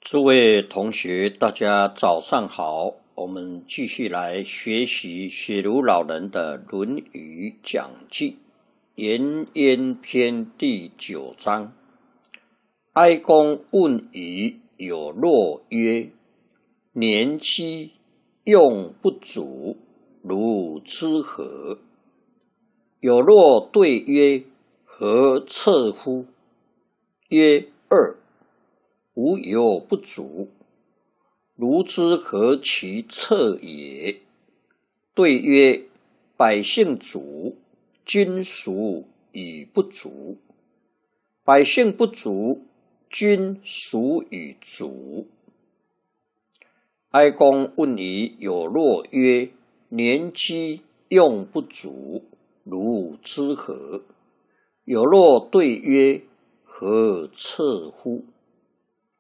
诸位同学，大家早上好。我们继续来学习雪庐老人的《论语讲记》颜渊篇第9章。哀公问于有若曰：年饥，用不足，如之何？有若对曰：何测乎？曰：二。无有不足，如之何其测也？对曰：百姓足，君孰以不足？百姓不足，君孰以足？哀公问于有若曰：年饥，用不足，如之何？有若对曰：何测乎？